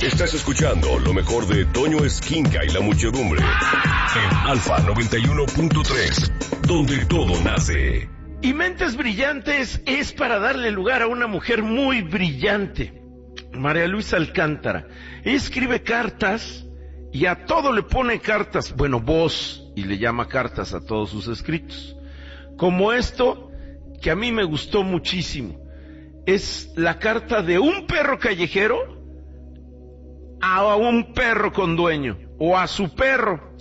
Estás escuchando lo mejor de Toño Esquinca y la muchedumbre en Alfa 91.3, donde todo nace. Y Mentes Brillantes es para darle lugar a una mujer muy brillante, María Luisa Alcántara. Ella escribe cartas y a todo le pone cartas, bueno, voz, y le llama cartas a todos sus escritos. Como esto, que a mí me gustó muchísimo. Es la carta de un perro callejero a un perro con dueño, o a su perro,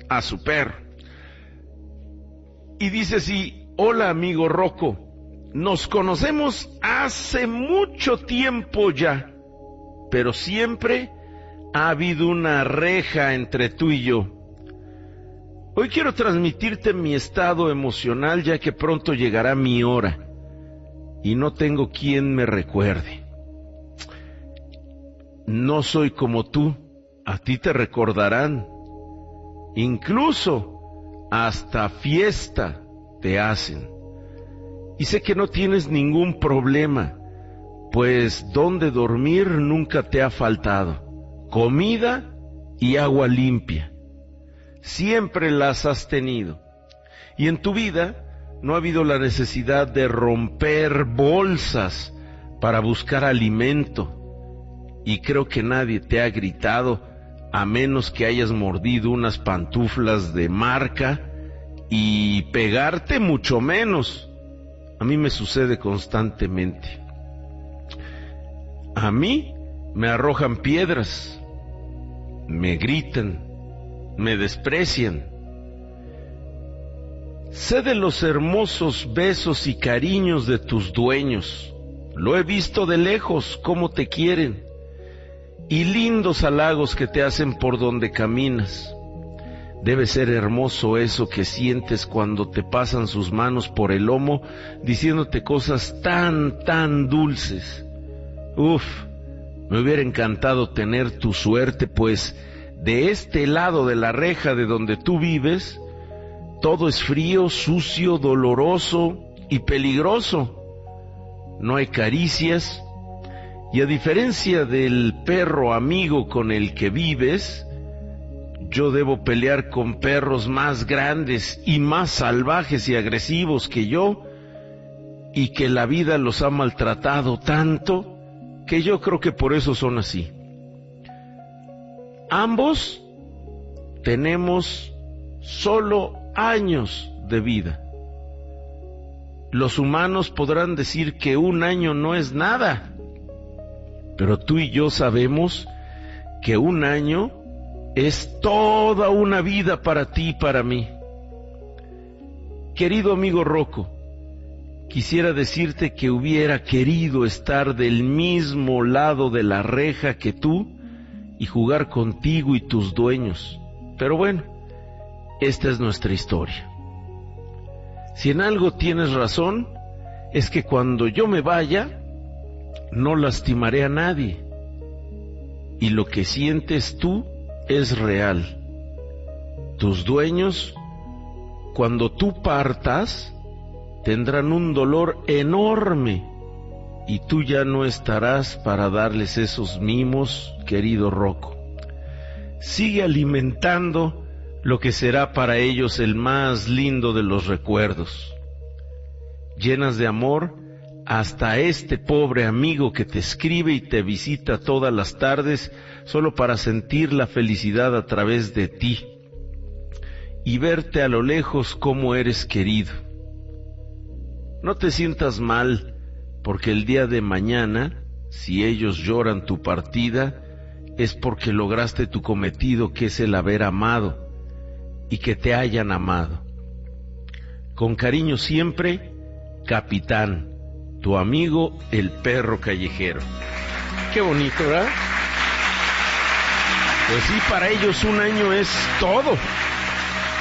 Y dice así: hola amigo Rocco, nos conocemos hace mucho tiempo ya, pero siempre ha habido una reja entre tú y yo. Hoy quiero transmitirte mi estado emocional, ya que pronto llegará mi hora y no tengo quien me recuerde. No soy como tú, a ti te recordarán, incluso hasta fiesta te hacen. Y sé que no tienes ningún problema, pues donde dormir nunca te ha faltado, comida y agua limpia. Siempre las has tenido. Y en tu vida no ha habido la necesidad de romper bolsas para buscar alimento. Y creo que nadie te ha gritado, a menos que hayas mordido unas pantuflas de marca, y pegarte mucho menos. A mí me sucede constantemente. A mí me arrojan piedras, me gritan, me desprecian. Sé de los hermosos besos y cariños de tus dueños. Lo he visto de lejos, cómo te quieren, y lindos halagos que te hacen por donde caminas. Debe ser hermoso eso que sientes cuando te pasan sus manos por el lomo, diciéndote cosas tan dulces. Me hubiera encantado tener tu suerte, pues de este lado de la reja de donde tú vives, todo es frío, sucio, doloroso y peligroso. No hay caricias, y a diferencia del perro amigo con el que vives, yo debo pelear con perros más grandes y más salvajes y agresivos que yo, y que la vida los ha maltratado tanto, que yo creo que por eso son así. Ambos tenemos solo años de vida. Los humanos podrán decir que un año no es nada, pero tú y yo sabemos que un año es toda una vida para ti y para mí. Querido amigo Rocco, quisiera decirte que hubiera querido estar del mismo lado de la reja que tú y jugar contigo y tus dueños. Pero bueno, esta es nuestra historia. Si en algo tienes razón, es que cuando yo me vaya, no lastimaré a nadie. Y lo que sientes tú es real. Tus dueños, cuando tú partas, tendrán un dolor enorme, y tú ya no estarás para darles esos mimos, querido Rocco. Sigue alimentando lo que será para ellos el más lindo de los recuerdos. Llenas de amor hasta este pobre amigo que te escribe y te visita todas las tardes solo para sentir la felicidad a través de ti y verte a lo lejos cómo eres querido. No te sientas mal, porque el día de mañana, si ellos lloran tu partida, es porque lograste tu cometido, que es el haber amado y que te hayan amado. Con cariño siempre, Capitán, tu amigo el perro callejero. Qué bonito, ¿verdad? Pues sí, para ellos un año es todo.